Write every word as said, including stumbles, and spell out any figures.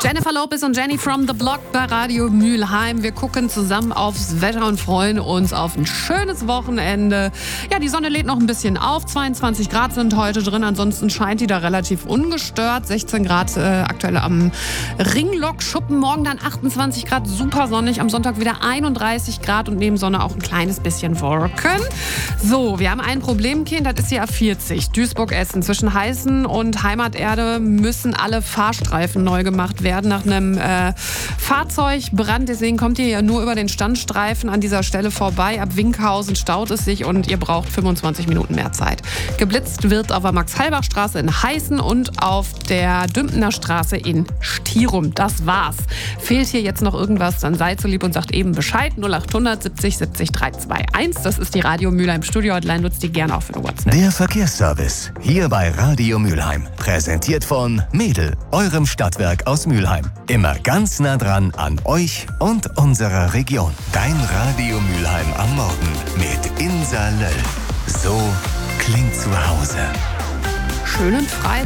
Jennifer Lopez und Jenny from the Block bei Radio Mülheim. Wir gucken zusammen aufs Wetter und freuen uns auf ein schönes Wochenende. Ja, die Sonne lädt noch ein bisschen auf. zweiundzwanzig Grad sind heute drin. Ansonsten scheint die da relativ ungestört. sechzehn Grad äh, aktuell am Ringlockschuppen. Morgen dann achtundzwanzig Grad, super sonnig. Am Sonntag wieder einunddreißig Grad und neben Sonne auch ein kleines bisschen Wolken. So, wir haben ein Problemkind. Das ist die A vierzig. Duisburg-Essen. Zwischen Heißen und Heimaterde müssen alle Fahrstreifen neu gemacht werden nach einem äh, Fahrzeugbrand. Deswegen kommt ihr ja nur über den Standstreifen an dieser Stelle vorbei. Ab Winkhausen staut es sich und ihr braucht fünfundzwanzig Minuten mehr Zeit. Geblitzt wird auf der Max-Halbach-Straße in Heißen und auf der Dümpener Straße in Stierum. Das war's. Fehlt hier jetzt noch irgendwas, dann seid so lieb und sagt eben Bescheid. null acht hundert siebzig siebzig dreihundertzweiundzwanzig. Das ist die Radio Mülheim Studio-Hotline. Nutzt die gerne auch für eine WhatsApp. Der Verkehrsservice hier bei Radio Mülheim. Präsentiert von Mädel, eurem Stadtwerk aus Mülheim. Immer ganz nah dran an euch und unserer Region. Dein Radio Mülheim am Morgen mit Insa Löll. So klingt zu Hause. Schönen Freitag.